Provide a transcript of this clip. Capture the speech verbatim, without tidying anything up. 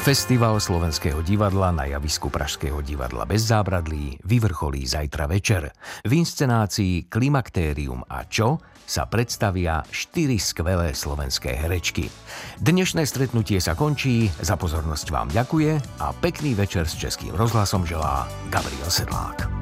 Festival Slovenského divadla na javisku Pražského divadla Bez zábradlí vyvrcholí zajtra večer. V inscenácii Klimaktérium a Čo sa predstavia štyri skvelé slovenské herečky. Dnešné stretnutie sa končí, za pozornosť vám ďakuje a pekný večer s Českým rozhlasom želá Gabriel Sedlák.